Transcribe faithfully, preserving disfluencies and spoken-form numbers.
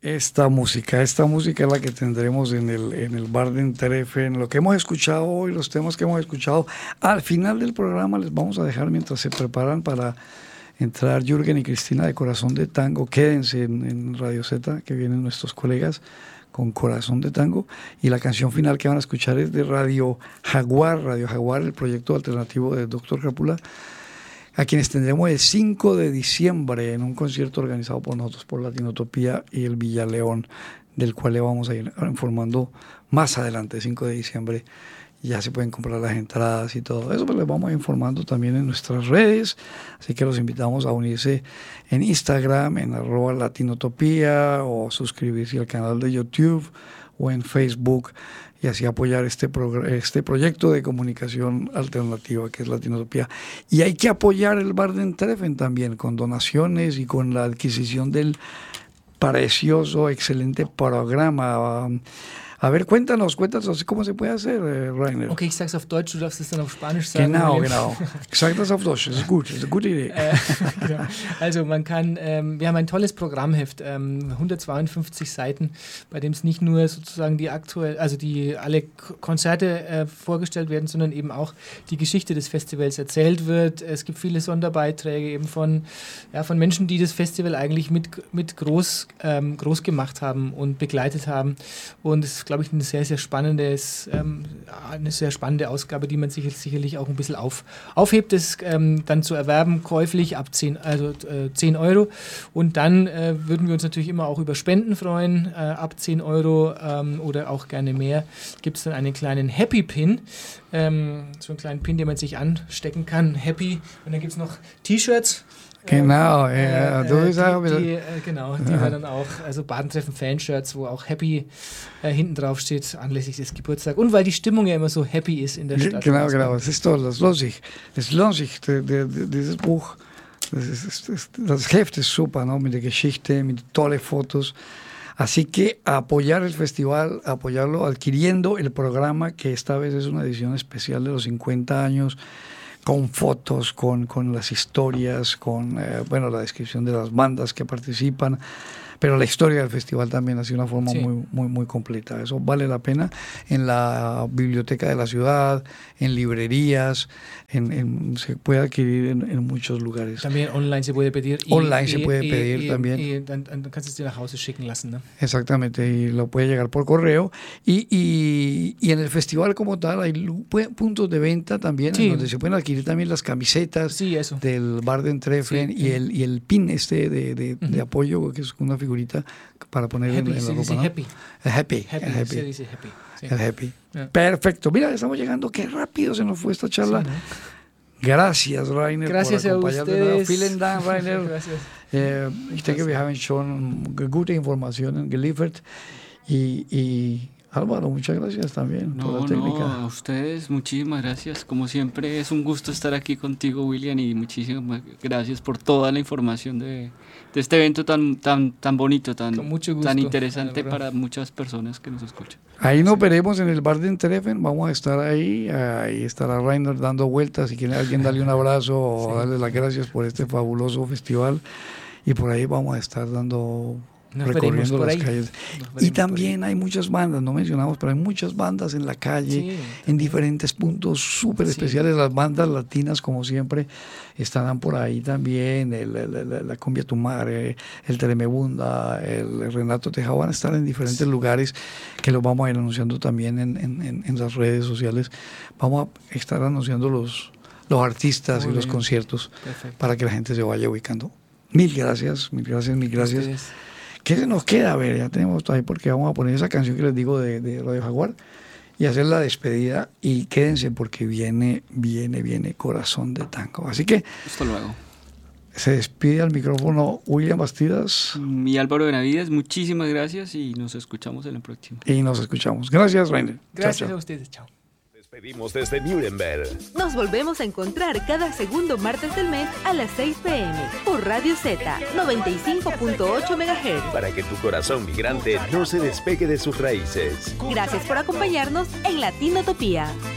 Esta música, esta música es la que tendremos en el, en el bar de Entrefen, lo que hemos escuchado hoy, los temas que hemos escuchado. Al final del programa les vamos a dejar mientras se preparan para entrar Jürgen y Cristina de Corazón de Tango. Quédense en, en Radio Z, que vienen nuestros colegas con Corazón de Tango. Y la canción final que van a escuchar es de Radio Jaguar, Radio Jaguar, el proyecto alternativo del doctor Crápula, a quienes tendremos el cinco de diciembre en un concierto organizado por nosotros, por Latinotopía y el Villaleón, del cual le vamos a ir informando más adelante, cinco de diciembre. Ya se pueden comprar las entradas y todo eso, pues les vamos informando también en nuestras redes, así que los invitamos a unirse en Instagram, en arroba Latinotopía, o suscribirse al canal de YouTube o en Facebook, y así apoyar este, progr- este proyecto de comunicación alternativa que es Latinotopía. Y hay que apoyar el bar de Entrefen también con donaciones y con la adquisición del precioso, excelente programa. A ver, cuéntanos, cuéntanos, ¿cómo se puede hacer, eh, Rainer? Okay, ich sag's auf Deutsch, du darfst es dann auf Spanisch sagen. Genau, genau. Ich sage das auf Deutsch, das ist gut, das ist eine gute Idee. Äh, genau. Also man kann, ähm, wir haben ein tolles Programmheft, ähm, hundertzweiundfünfzig Seiten, bei dem es nicht nur sozusagen die aktuell, also die alle K- Konzerte äh, vorgestellt werden, sondern eben auch die Geschichte des Festivals erzählt wird. Es gibt viele Sonderbeiträge eben von, ja, von Menschen, die das Festival eigentlich mit, mit groß, ähm, groß gemacht haben und begleitet haben. Und es ist, glaube ich, eine sehr, sehr spannende, ähm, eine sehr spannende Ausgabe, die man sich sicherlich auch ein bisschen auf, aufhebt. Das ähm, dann zu erwerben, käuflich ab zehn, also, äh, zehn Euro. Und dann äh, würden wir uns natürlich immer auch über Spenden freuen, äh, ab zehn Euro ähm, oder auch gerne mehr. Gibt es dann einen kleinen Happy Pin, ähm, so einen kleinen Pin, den man sich anstecken kann. Happy. Und dann gibt es noch T-Shirts. Genau, ja, äh, du äh, sagst die, wieder. die, äh, genau, die wir dann auch, also Badentreffen-Fanshirts, wo auch Happy äh, hinten drauf steht, anlässlich des Geburtstags. Und weil die Stimmung ja immer so happy ist in der Stadt. Genau, genau, es ist toll, das lohnt sich. Es lohnt sich, de, de, de, dieses Buch, das, ist, das, das Heft ist super, ¿no? Mit der Geschichte, mit tollen Fotos. Así que apoyar el festival, apoyarlo adquiriendo el programa, que esta vez es una edición especial de los cincuenta años, con fotos, con, con las historias, con eh, bueno, la descripción de las bandas que participan, pero la historia del festival también así de una forma sí. muy, muy, muy completa. Eso vale la pena en la biblioteca de la ciudad, en librerías, en, en, se puede adquirir en, en muchos lugares. También online se puede pedir. Y, online y, se puede y, pedir y, también. Y, y dann, dann kannst du es dir nach Hause schicken lassen, ¿no? Exactamente, y lo puede llegar por correo. Y, y, y en el festival como tal hay puntos de venta también, sí. en donde se pueden adquirir también las camisetas sí, eso. del bar de Entrefen sí, y, el, y el pin este de, de, uh-huh. de apoyo, que es una figurita para poner happy, en, en la ropa, dice ¿no? happy. El happy, happy, el happy. Se dice happy. Sí. El happy. Yeah. Perfecto. Mira, estamos llegando. Qué rápido se nos fue esta charla. Sí, ¿no? Gracias, Rainer, Gracias por acompañarnos. Vielen Dank, Rainer. Gracias. Äh, ich denke, wir haben schon gute Informationen geliefert. Y, y Álvaro, muchas gracias también no, por la técnica. No, a ustedes muchísimas gracias. Como siempre es un gusto estar aquí contigo, William, y muchísimas gracias por toda la información de, de este evento tan, tan, tan bonito, tan, tan interesante para muchas personas que nos escuchan. Ahí nos veremos en el bar de Entrefen, vamos a estar ahí, ahí estará Rainer dando vueltas, si quiere alguien darle un abrazo o sí. darle las gracias por este fabuloso festival, y por ahí vamos a estar dando... Nos recorriendo las ahí. calles. Y también hay muchas bandas, no mencionamos, pero hay muchas bandas en la calle, sí, en diferentes puntos súper especiales. Sí. Las bandas latinas, como siempre, estarán por ahí también. El, el, el, la Cumbia Tumare, el Telemebunda, el Renato Tejada, van a estar en diferentes sí. lugares que los vamos a ir anunciando también en, en, en las redes sociales. Vamos a estar anunciando los, los artistas Muy y los bien. conciertos Perfecto. para que la gente se vaya ubicando. Mil gracias, mil gracias, mil gracias. Ustedes. ¿Qué se nos queda? A ver, ya tenemos todo ahí porque vamos a poner esa canción que les digo de, de Radio Jaguar y hacer la despedida, y quédense porque viene, viene, viene Corazón de Tango. Así que hasta luego. Se despide al micrófono William Bastidas y Álvaro Benavides. Muchísimas gracias y nos escuchamos en la próxima. Y nos escuchamos. Gracias, Rainer. Gracias chao, chao. a ustedes. Chao. Despedimos desde Nuremberg. Nos volvemos a encontrar cada segundo martes del mes a las seis p.m. por Radio Z noventa y cinco punto ocho megahertz. Para que tu corazón migrante no se despegue de sus raíces. Gracias por acompañarnos en Latinotopía.